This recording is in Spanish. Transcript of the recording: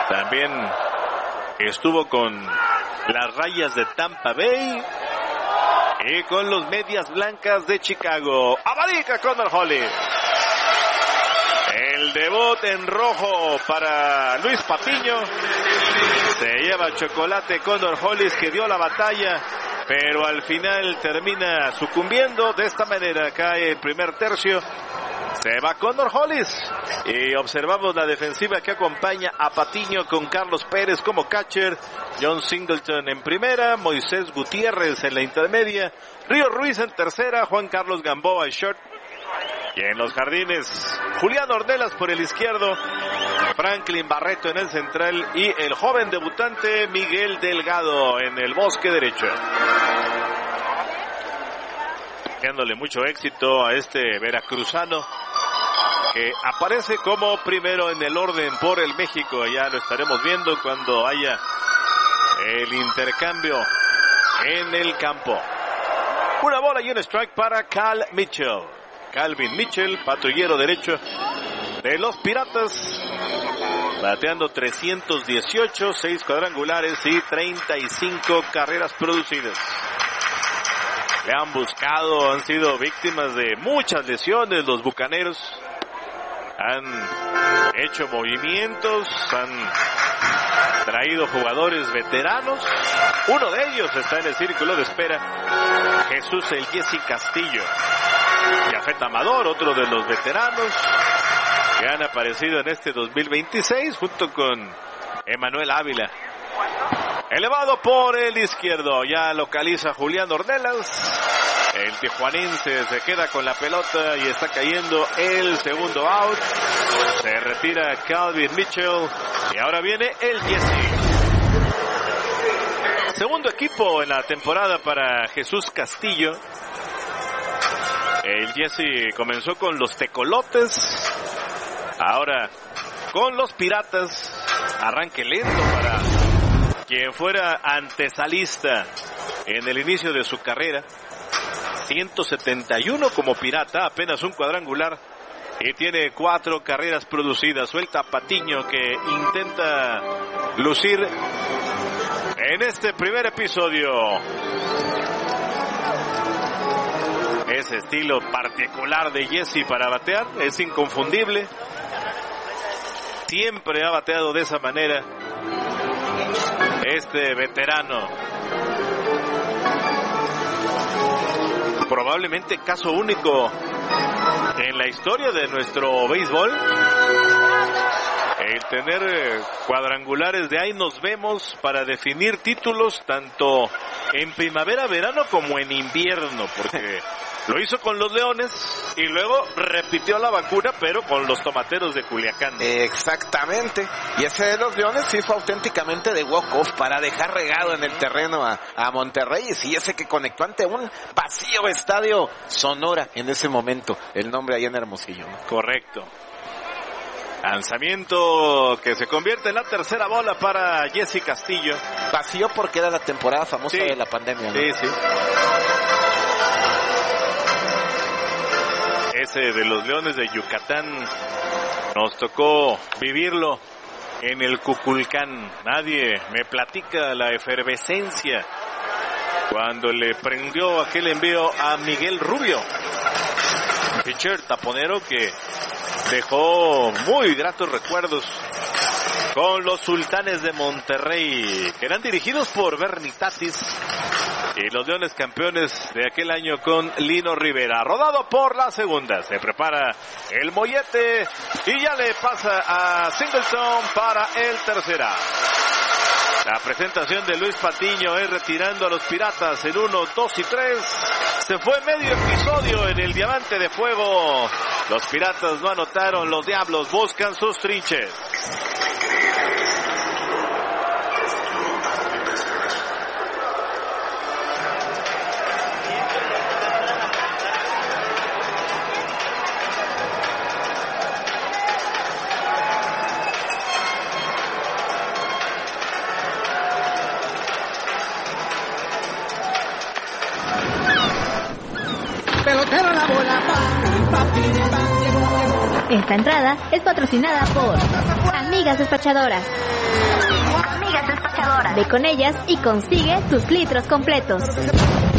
También estuvo con las Rayas de Tampa Bay y con los Medias Blancas de Chicago. Abadica Connor Hollis. El debut en rojo para Luis Patiño. Se lleva chocolate Connor Hollis, que dio la batalla, pero al final termina sucumbiendo. De esta manera cae el primer tercio. Se va Connor Hollis y observamos la defensiva que acompaña a Patiño con Carlos Pérez como catcher, John Singleton en primera, Moisés Gutiérrez en la intermedia, Río Ruiz en tercera, Juan Carlos Gamboa en short. Y en los jardines, Julián Ornelas por el izquierdo, Franklin Barreto en el central y el joven debutante Miguel Delgado en el bosque derecho. Dándole mucho éxito a este veracruzano que aparece como primero en el orden por el México. Ya lo estaremos viendo cuando haya el intercambio en el campo. Una bola y un strike para Cal Mitchell. Calvin Mitchell, patrullero derecho de los Piratas, bateando 318, 6 cuadrangulares y 35 carreras producidas. Le han buscado, han sido víctimas de muchas lesiones los bucaneros. Han hecho movimientos, han traído jugadores veteranos. Uno de ellos está en el círculo de espera, Jesús el Jesse Castillo. Yafet Amador, otro de los veteranos que han aparecido en este 2026 junto con Emanuel Ávila. Elevado por el izquierdo, ya localiza Julián Ornelas. El tijuanense se queda con la pelota y está cayendo el segundo out. Se retira Calvin Mitchell y ahora viene el Jesse. Segundo equipo en la temporada para Jesús Castillo. El Jesse comenzó con los Tecolotes, ahora con los Piratas. Arranque lento para quien fuera antesalista en el inicio de su carrera. 171 como Pirata, apenas un cuadrangular y tiene 4 carreras producidas. Suelta a Patiño, que intenta lucir en este primer episodio ese estilo particular de Jesse para batear. Es inconfundible, siempre ha bateado de esa manera este veterano. Probablemente caso único en la historia de nuestro béisbol, el tener cuadrangulares de ahí nos vemos para definir títulos tanto en primavera, verano como en invierno, porque lo hizo con los Leones y luego repitió la vacuna, pero con los Tomateros de Culiacán. Exactamente. Y ese de los Leones sí fue auténticamente de walk-off para dejar regado en el terreno a Monterrey. Y sí, ese que conectó ante un vacío estadio Sonora en ese momento. El nombre ahí en Hermosillo, ¿no? Correcto. Lanzamiento que se convierte en la tercera bola para Jesse Castillo. Vacío porque era la temporada famosa de la pandemia, ¿no? Sí, sí. Ese de los Leones de Yucatán nos tocó vivirlo en el Cuculcán. Nadie me platica la efervescencia cuando le prendió aquel envío a Miguel Rubio, pitcher taponero que dejó muy gratos recuerdos con los Sultanes de Monterrey, que eran dirigidos por Bernie Tatis, y los Leones campeones de aquel año con Lino Rivera. Rodado por la segunda, se prepara el mollete y ya le pasa a Singleton para el tercera. La presentación de Luis Patiño es retirando a los Piratas en 1, 2 y 3. Se fue medio episodio en el Diamante de Fuego. Los Piratas no anotaron, los Diablos buscan sus trinches. Esta entrada es patrocinada por Amigas Despachadoras. Amigas Despachadoras. Ve con ellas y consigue tus litros completos.